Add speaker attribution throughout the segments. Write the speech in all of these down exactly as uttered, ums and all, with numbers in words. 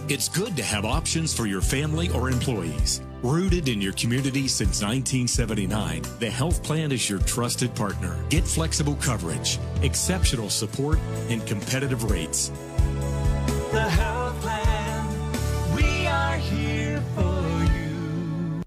Speaker 1: It's good to have options for your family or employees. Rooted in your community since nineteen seventy-nine, the Health Plan is your trusted partner. Get flexible coverage, exceptional support, and competitive rates.
Speaker 2: The Health Plan, we are here for you.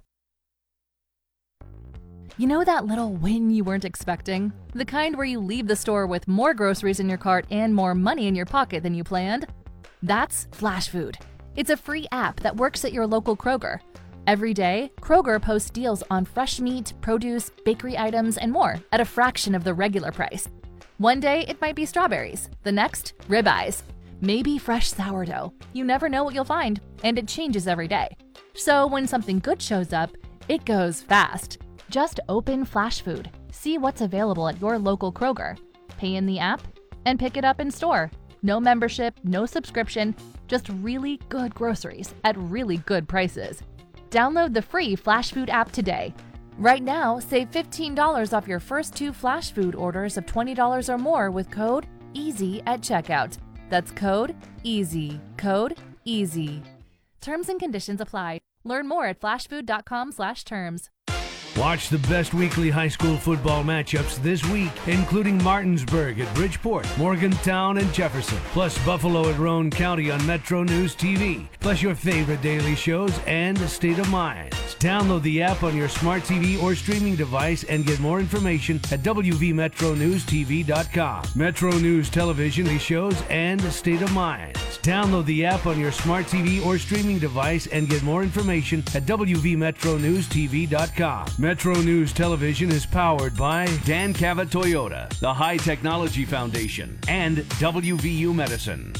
Speaker 3: You know that little win you weren't expecting? The kind where you leave the store with more groceries in your cart and more money in your pocket than you planned? That's Flash Food. It's a free app that works at your local Kroger. Every day, Kroger posts deals on fresh meat, produce, bakery items, and more at a fraction of the regular price. One day, it might be strawberries. The next, ribeyes. Maybe fresh sourdough. You never know what you'll find, and it changes every day. So when something good shows up, it goes fast. Just open Flash Food, see what's available at your local Kroger, pay in the app, and pick it up in store. No membership, no subscription, just really good groceries at really good prices. Download the free Flash Food app today. Right now, save fifteen dollars off your first two Flash Food orders of twenty dollars or more with code EASY at checkout. That's code EASY. Code EASY. Terms and conditions apply. Learn more at flashfood.com slash terms.
Speaker 4: Watch the best weekly high school football matchups this week, including Martinsburg at Bridgeport, Morgantown and Jefferson, plus Buffalo at Roane County on Metro News T V, plus your favorite daily shows and State of Mind. Download the app on your smart T V or streaming device and get more information at w v metro news t v dot com. Metro News Television shows and State of Mind. Download the app on your smart T V or streaming device and get more information at w v metro news t v dot com. Metro News Television is powered by Dan Cavett Toyota, the High Technology Foundation, and W V U Medicine.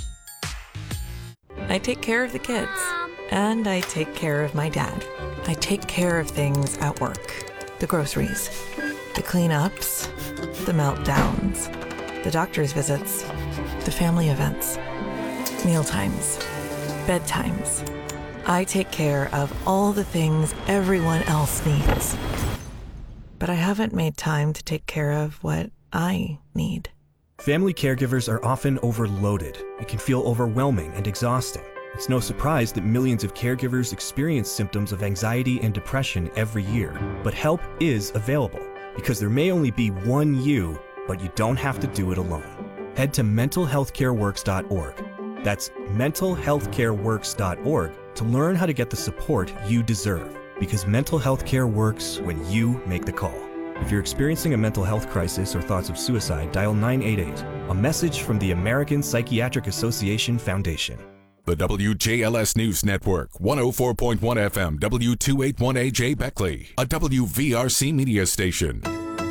Speaker 5: I take care of the kids, and I take care of my dad. I take care of things at work. The groceries, the cleanups, the meltdowns, the doctor's visits, the family events, mealtimes, bedtimes. I take care of all the things everyone else needs. But I haven't made time to take care of what I need.
Speaker 6: Family caregivers are often overloaded. It can feel overwhelming and exhausting. It's no surprise that millions of caregivers experience symptoms of anxiety and depression every year. But help is available, because there may only be one you, but you don't have to do it alone. Head to mental health care works dot org. That's mental health care works dot org to learn how to get the support you deserve, because mental health care works when you make the call. If you're experiencing a mental health crisis or thoughts of suicide, dial nine eight eight, a message from the American Psychiatric Association Foundation.
Speaker 7: The W J L S News Network, one oh four point one F M, W two eighty-one A J Beckley, a W V R C media station.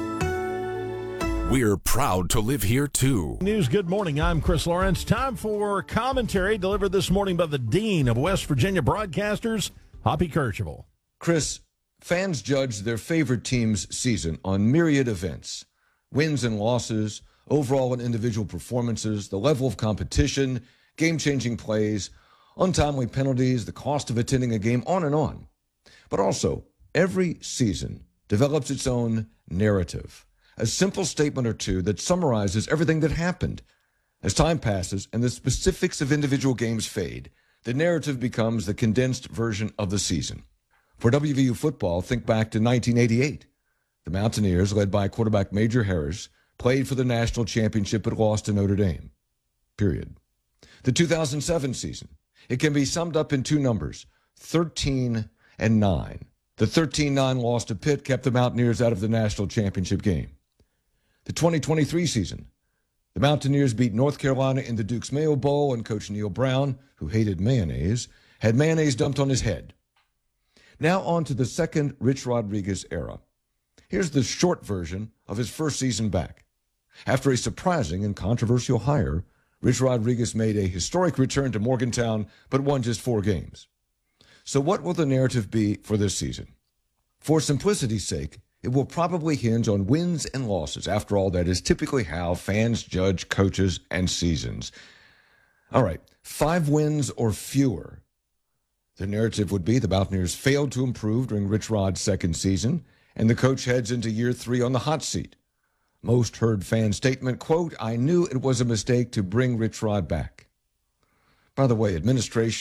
Speaker 7: We're proud to live here, too.
Speaker 8: News, good morning. I'm Chris Lawrence. Time for commentary delivered this morning by the Dean of West Virginia Broadcasters, Hoppy Kercheval.
Speaker 9: Chris, fans judge their favorite team's season on myriad events, wins and losses, overall and individual performances, the level of competition, game-changing plays, untimely penalties, the cost of attending a game, on and on. But also, every season develops its own narrative. A simple statement or two that summarizes everything that happened. As time passes and the specifics of individual games fade, the narrative becomes the condensed version of the season. For W V U football, think back to nineteen eighty-eight. The Mountaineers, led by quarterback Major Harris, played for the national championship but lost to Notre Dame. Period. The two thousand seven season, it can be summed up in two numbers, thirteen and nine. The thirteen nine loss to Pitt kept the Mountaineers out of the national championship game. The twenty twenty-three season, the Mountaineers beat North Carolina in the Duke's Mayo Bowl, and Coach Neil Brown, who hated mayonnaise, had mayonnaise dumped on his head. Now on to the second Rich Rodriguez era. Here's the short version of his first season back. After a surprising and controversial hire, Rich Rodriguez made a historic return to Morgantown, but won just four games. So what will the narrative be for this season? For simplicity's sake, it will probably hinge on wins and losses. After all, that is typically how fans judge coaches and seasons. All right, five wins or fewer. The narrative would be the Mountaineers failed to improve during Rich Rod's second season, and the coach heads into year three on the hot seat. Most heard fan statement, quote, "I knew it was a mistake to bring Rich Rod back." By the way, administration